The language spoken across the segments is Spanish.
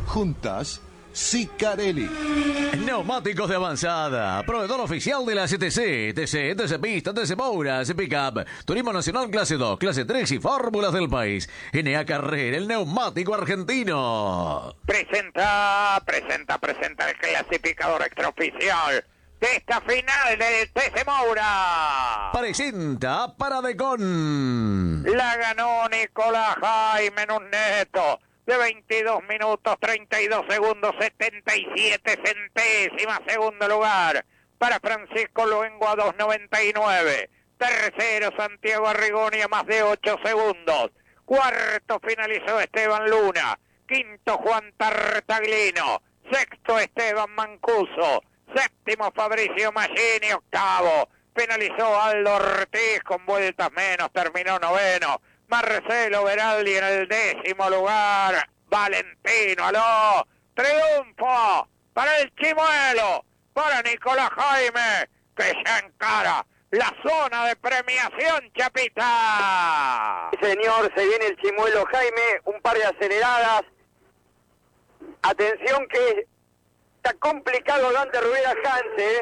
Juntas, Sicarelli. Neumáticos de Avanzada, proveedor oficial de la CTC, TC Pista, TC Moura, Pickup, Turismo Nacional Clase 2, Clase 3 y Fórmulas del país. NA Carrera, el neumático argentino. Presenta el clasificador extraoficial de esta final del TC Moura. Presenta Paradecon. La ganó Nicolás Jaime en un neto de 22 minutos 32 segundos 77 centésimas. Segundo lugar para Francisco Luengo a 2.99. Tercero Santiago Arrigoni a más de 8 segundos. Cuarto finalizó Esteban Luna. Quinto Juan Tartaglino. Sexto Esteban Mancuso. Séptimo Fabricio Maggini. Octavo finalizó Aldo Ortiz con vueltas menos. Terminó noveno. Marcelo Veraldi en el 10º lugar. Valentino Aló. Triunfo para el Chimuelo. Para Nicolás Jaime, que ya encara la zona de premiación, Chapita. Señor, se viene el Chimuelo Jaime. Un par de aceleradas. Atención que está complicado Dante Rubera Hanse,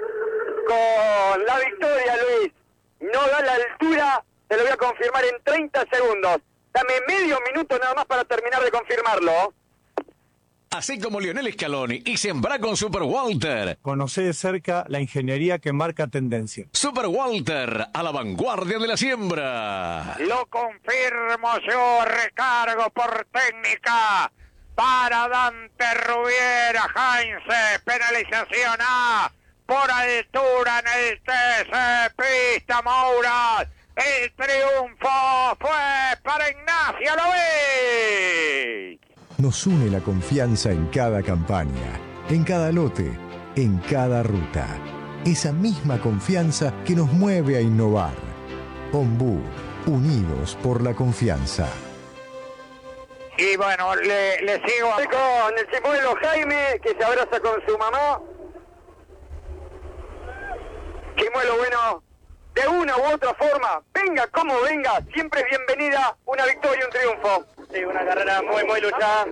con la victoria, Luis. No da la altura. Te lo voy a confirmar en 30 segundos. Dame medio minuto nada más para terminar de confirmarlo. Así como Lionel Scaloni y sembra con Super Walter. Conoce de cerca la ingeniería que marca tendencia. Super Walter, a la vanguardia de la siembra. Lo confirmo yo, recargo por técnica para Dante Rubiera Heinze. Penalización A por altura en el TC Pista Moura. El triunfo fue para Ignacio Loic. Nos une la confianza en cada campaña, en cada lote, en cada ruta. Esa misma confianza que nos mueve a innovar. Ombú, unidos por la confianza. Y bueno, le sigo Con el Chimuelo Jaime, que se abraza con su mamá. Chimuelo, bueno, de una u otra forma, venga como venga, siempre es bienvenida una victoria y un triunfo. Sí, una carrera muy luchada.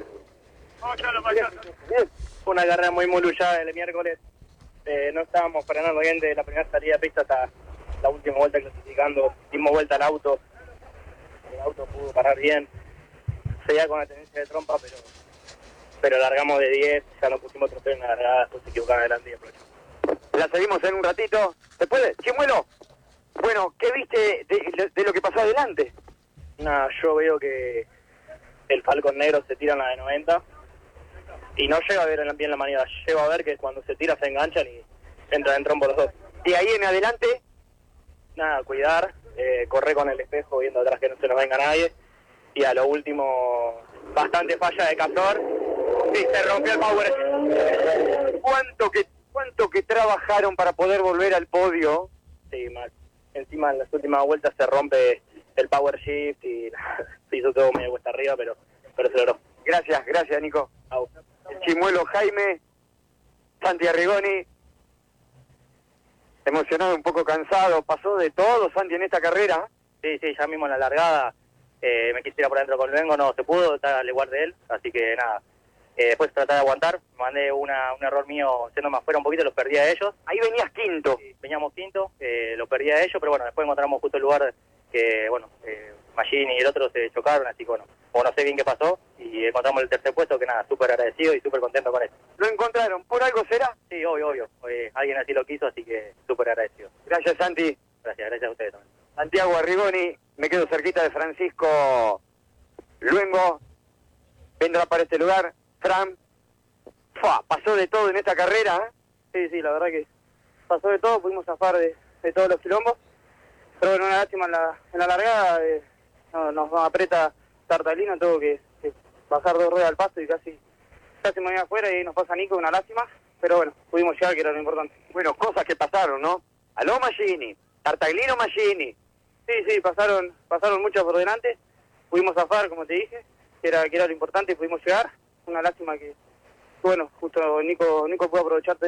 Una carrera muy luchada el miércoles. No estábamos frenando bien de la primera salida de pista hasta la última vuelta clasificando. Dimos vuelta al auto. El auto pudo parar bien. Seguía con la tendencia de trompa, pero largamos de 10. Ya nos pusimos otro freno en la largada, después se equivocaron adelante y aprovechamos. La seguimos en un ratito. ¿Se puede? Chimuelo. Bueno, ¿qué viste de lo que pasó adelante? Nada, yo veo que el Falcon negro se tira en la de 90 y no llega a ver bien la maniobra. Lleva a ver que cuando se tira se enganchan y entran en trompo los dos. Y ahí en adelante, nada, cuidar, correr con el espejo viendo atrás que no se nos venga nadie. Y a lo último, bastante falla de Castor y se rompió el power. ¿Cuánto que trabajaron para poder volver al podio? Sí, mal. Encima en las últimas vueltas se rompe el power shift y se hizo todo medio cuesta arriba, pero se logró. Gracias, Nico. El Chimuelo Jaime, Santi Arrigoni, emocionado, un poco cansado. ¿Pasó de todo, Santi, en esta carrera? Sí, ya mismo en la largada me quise ir por adentro con Luengo, no se pudo, está al igual de él, así que nada. Después traté de aguantar, mandé un error mío siendo más fuera un poquito, los perdí a ellos. Ahí venías quinto. Sí, veníamos quinto, lo perdí a ellos, pero bueno, después encontramos justo el lugar que, bueno, Maggini y el otro se chocaron, así que bueno, o no sé bien qué pasó, y encontramos el tercer puesto, que nada, súper agradecido y súper contento con eso. ¿Lo encontraron? ¿Por algo será? Sí, obvio. Alguien así lo quiso, así que súper agradecido. Gracias, Santi. Gracias a ustedes también. Santiago Arrigoni, me quedo cerquita de Francisco Luengo, vendrá para este lugar. Fran, pasó de todo en esta carrera, ¿eh? Sí, la verdad que pasó de todo, pudimos zafar de todos los quilombos, pero bueno, una lástima en la largada, nos aprieta Tartalino, tuvo que bajar 2 ruedas al paso y casi me venía afuera y ahí nos pasa Nico, una lástima, pero bueno, pudimos llegar, que era lo importante. Bueno, cosas que pasaron, ¿no? Aló Maggini, Tartaglino Maggini. Sí, pasaron muchas por delante, pudimos zafar, como te dije, que era lo importante y pudimos llegar. Una lástima que, bueno, justo Nico pudo aprovechar